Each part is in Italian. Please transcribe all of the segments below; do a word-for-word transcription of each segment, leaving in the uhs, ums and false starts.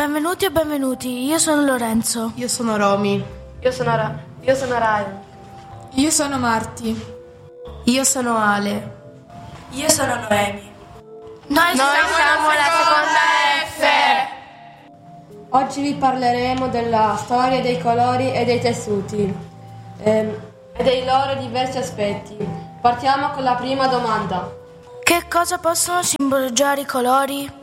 Benvenuti e benvenuti, io sono Lorenzo. Io sono Romy. Io sono Ra- Io sono Ryan. Io sono Marti. Io sono Ale. Io sono Noemi. Noi Noi, siamo la seconda F. Oggi vi parleremo della storia dei colori e dei tessuti ehm, e dei loro diversi aspetti. Partiamo con la prima domanda. Che cosa possono simboleggiare i colori?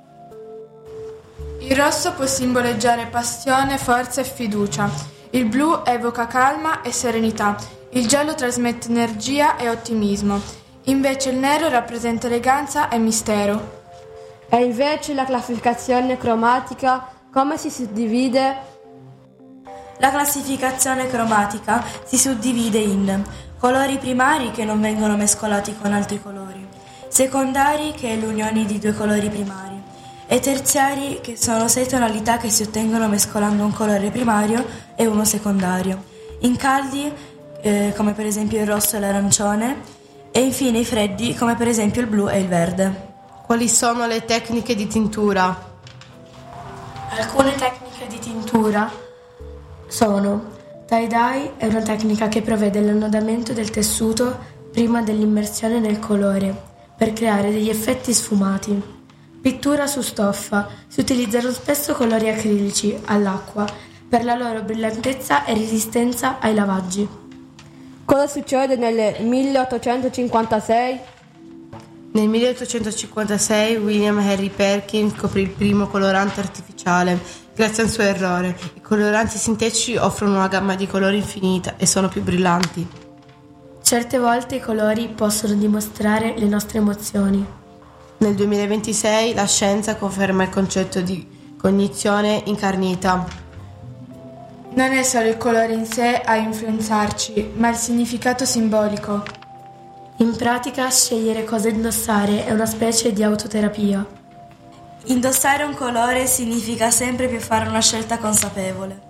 Il rosso può simboleggiare passione, forza e fiducia. Il blu evoca calma e serenità. Il giallo trasmette energia e ottimismo. Invece il nero rappresenta eleganza e mistero. E invece la classificazione cromatica come si suddivide? La classificazione cromatica si suddivide in colori primari che non vengono mescolati con altri colori, secondari che è l'unione di due colori primari e terziari che sono sei tonalità che si ottengono mescolando un colore primario e uno secondario. In caldi eh, come per esempio il rosso e l'arancione e infine i freddi come per esempio il blu e il verde. Quali sono le tecniche di tintura? Alcune tecniche di tintura sono tie-dye, è una tecnica che prevede l'annodamento del tessuto prima dell'immersione nel colore per creare degli effetti sfumati. Pittura su stoffa, si utilizzano spesso colori acrilici all'acqua per la loro brillantezza e resistenza ai lavaggi. Cosa succede nel milleottocentocinquantasei? Nel milleottocentocinquantasei William Henry Perkins scoprì il primo colorante artificiale. Grazie al suo errore, i coloranti sintetici offrono una gamma di colori infinita e sono più brillanti. Certe volte i colori possono dimostrare le nostre emozioni. Nel duemilaventisei la scienza conferma il concetto di cognizione incarnita. Non è solo il colore in sé a influenzarci, ma il significato simbolico. In pratica, scegliere cosa indossare è una specie di autoterapia. Indossare un colore significa sempre più fare una scelta consapevole.